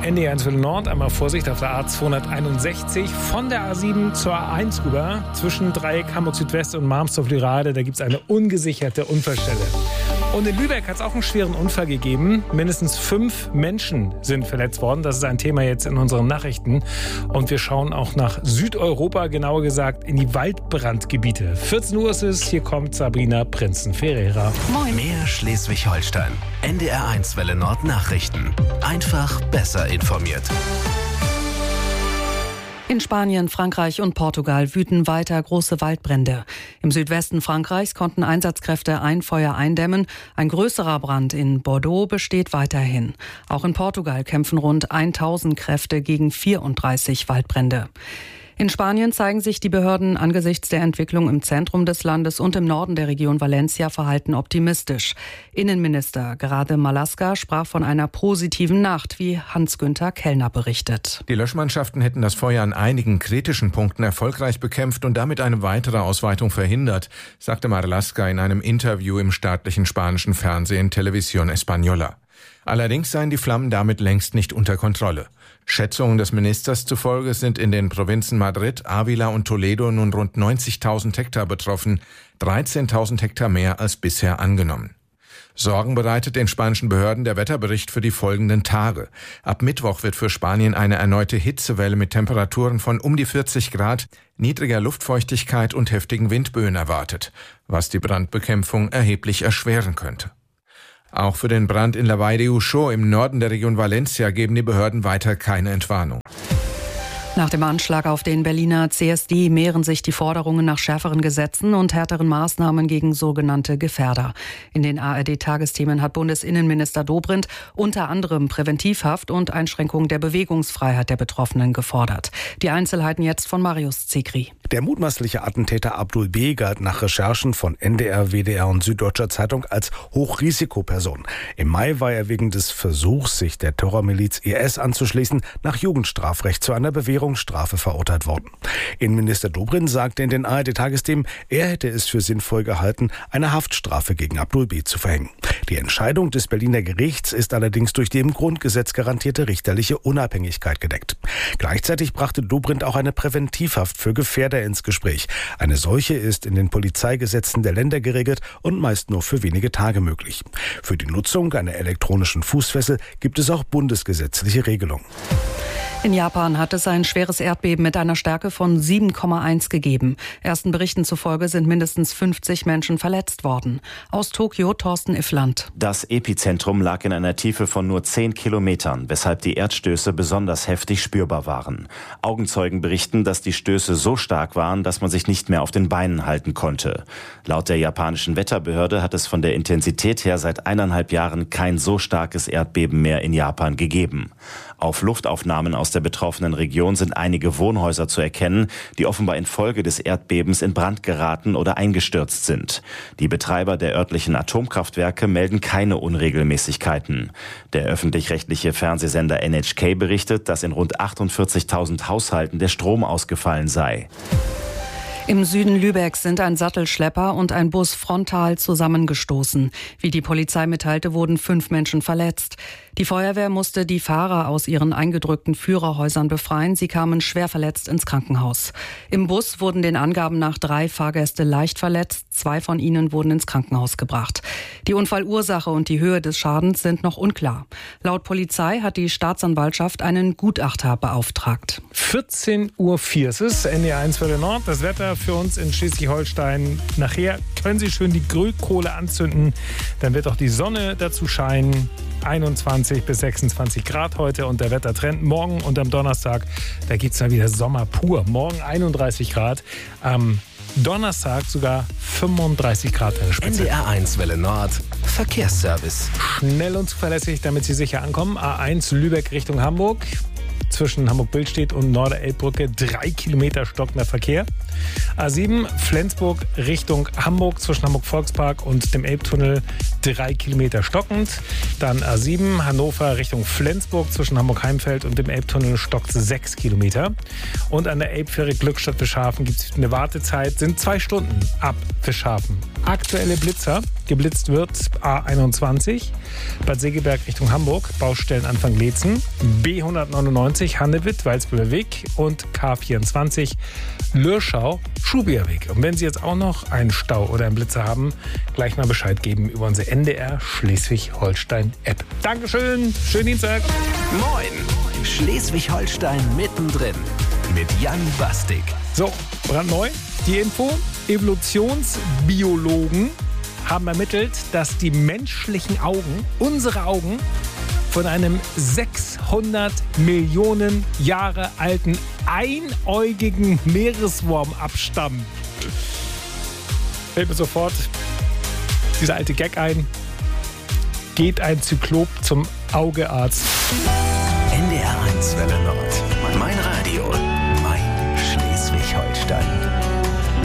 NDR1 Viertel Nord, einmal Vorsicht auf der A261 von der A7 zur A1 rüber. Zwischen Dreieck Hamburg Südwest und Marmsdorf-Lürade, da gibt es eine ungesicherte Unfallstelle. Und in Lübeck hat es auch einen schweren Unfall gegeben. Mindestens 5 Menschen sind verletzt worden. Das ist ein Thema jetzt in unseren Nachrichten. Und wir schauen auch nach Südeuropa, genauer gesagt in die Waldbrandgebiete. 14 Uhr ist es, hier kommt Sabrina Prinzen-Ferreira. Moin. Mehr Schleswig-Holstein. NDR1 Welle Nord Nachrichten. Einfach besser informiert. In Spanien, Frankreich und Portugal wüten weiter große Waldbrände. Im Südwesten Frankreichs konnten Einsatzkräfte ein Feuer eindämmen. Ein größerer Brand in Bordeaux besteht weiterhin. Auch in Portugal kämpfen rund 1000 Kräfte gegen 34 Waldbrände. In Spanien zeigen sich die Behörden angesichts der Entwicklung im Zentrum des Landes und im Norden der Region Valencia verhalten optimistisch. Innenminister Grade Marlaska sprach von einer positiven Nacht, wie Hans-Günther Kellner berichtet. Die Löschmannschaften hätten das Feuer an einigen kritischen Punkten erfolgreich bekämpft und damit eine weitere Ausweitung verhindert, sagte Marlaska in einem Interview im staatlichen spanischen Fernsehen Televisión Española. Allerdings seien die Flammen damit längst nicht unter Kontrolle. Schätzungen des Ministers zufolge sind in den Provinzen Madrid, Ávila und Toledo nun rund 90.000 Hektar betroffen, 13.000 Hektar mehr als bisher angenommen. Sorgen bereitet den spanischen Behörden der Wetterbericht für die folgenden Tage. Ab Mittwoch wird für Spanien eine erneute Hitzewelle mit Temperaturen von um die 40 Grad, niedriger Luftfeuchtigkeit und heftigen Windböen erwartet, was die Brandbekämpfung erheblich erschweren könnte. Auch für den Brand in La Vall de Uxó im Norden der Region Valencia geben die Behörden weiter keine Entwarnung. Nach dem Anschlag auf den Berliner CSD mehren sich die Forderungen nach schärferen Gesetzen und härteren Maßnahmen gegen sogenannte Gefährder. In den ARD-Tagesthemen hat Bundesinnenminister Dobrindt unter anderem Präventivhaft und Einschränkung der Bewegungsfreiheit der Betroffenen gefordert. Die Einzelheiten jetzt von Marius Zekri. Der mutmaßliche Attentäter Abdul B. galt nach Recherchen von NDR, WDR und Süddeutscher Zeitung als Hochrisikoperson. Im Mai war er wegen des Versuchs, sich der Terrormiliz IS anzuschließen, nach Jugendstrafrecht zu einer Bewährungsstrafe verurteilt worden. Innenminister Dobrindt sagte in den ARD-Tagesthemen, er hätte es für sinnvoll gehalten, eine Haftstrafe gegen Abdul B. zu verhängen. Die Entscheidung des Berliner Gerichts ist allerdings durch die im Grundgesetz garantierte richterliche Unabhängigkeit gedeckt. Gleichzeitig brachte Dobrindt auch eine Präventivhaft für Gefährder ins Gespräch. Eine solche ist in den Polizeigesetzen der Länder geregelt und meist nur für wenige Tage möglich. Für die Nutzung einer elektronischen Fußfessel gibt es auch bundesgesetzliche Regelungen. In Japan hat es ein schweres Erdbeben mit einer Stärke von 7,1 gegeben. Ersten Berichten zufolge sind mindestens 50 Menschen verletzt worden. Aus Tokio, Thorsten Iffland. Das Epizentrum lag in einer Tiefe von nur 10 Kilometern, weshalb die Erdstöße besonders heftig spürbar waren. Augenzeugen berichten, dass die Stöße so stark waren, dass man sich nicht mehr auf den Beinen halten konnte. Laut der japanischen Wetterbehörde hat es von der Intensität her seit 1,5 Jahren kein so starkes Erdbeben mehr in Japan gegeben. Auf Luftaufnahmen aus der betroffenen Region sind einige Wohnhäuser zu erkennen, die offenbar infolge des Erdbebens in Brand geraten oder eingestürzt sind. Die Betreiber der örtlichen Atomkraftwerke melden keine Unregelmäßigkeiten. Der öffentlich-rechtliche Fernsehsender NHK berichtet, dass in rund 48.000 Haushalten der Strom ausgefallen sei. Im Süden Lübecks sind ein Sattelschlepper und ein Bus frontal zusammengestoßen. Wie die Polizei mitteilte, wurden 5 Menschen verletzt. Die Feuerwehr musste die Fahrer aus ihren eingedrückten Führerhäusern befreien. Sie kamen schwer verletzt ins Krankenhaus. Im Bus wurden den Angaben nach 3 Fahrgäste leicht verletzt. 2 von ihnen wurden ins Krankenhaus gebracht. Die Unfallursache und die Höhe des Schadens sind noch unklar. Laut Polizei hat die Staatsanwaltschaft einen Gutachter beauftragt. 14.04 Uhr ist es, NDR1 Viertel Nord. Das Wetter für uns in Schleswig-Holstein. Nachher können Sie schön die Grillkohle anzünden. Dann wird auch die Sonne dazu scheinen. 21 bis 26 Grad heute und der Wettertrend. Morgen und am Donnerstag, da gibt es dann wieder Sommer pur. Morgen 31 Grad, am Donnerstag sogar 35 Grad an der Spitze. NDR1 Welle Nord, Verkehrsservice. Schnell und zuverlässig, damit Sie sicher ankommen. A1 Lübeck Richtung Hamburg. Zwischen Hamburg-Billstedt und Norderelbbrücke 3 Kilometer stockender Verkehr. A7 Flensburg Richtung Hamburg zwischen Hamburg-Volkspark und dem Elbtunnel 3 Kilometer stockend. Dann A7 Hannover Richtung Flensburg zwischen Hamburg-Heimfeld und dem Elbtunnel stockt 6 Kilometer. Und an der Elbfähre Glückstadt-Fischhafen gibt es eine Wartezeit, sind 2 Stunden ab Fischhafen. aktuelle Blitzer. Geblitzt wird A21, Bad Segeberg Richtung Hamburg, Baustellen Anfang Leetzen, B199 Handewitt, Walsbühler Weg und K24 Lürschau, Schubierweg. Und wenn Sie jetzt auch noch einen Stau oder einen Blitzer haben, gleich mal Bescheid geben über unsere NDR Schleswig-Holstein-App. Dankeschön, schönen Dienstag. Moin, Schleswig-Holstein mittendrin mit Jan Bastik. So, brandneu, die Info. Evolutionsbiologen haben ermittelt, dass die menschlichen Augen, unsere Augen, von einem 600 Millionen Jahre alten einäugigen Meereswurm abstammen. Fällt mir sofort dieser alte Gag ein. Geht ein Zyklop zum Augearzt. NDR 1 Welle Nord.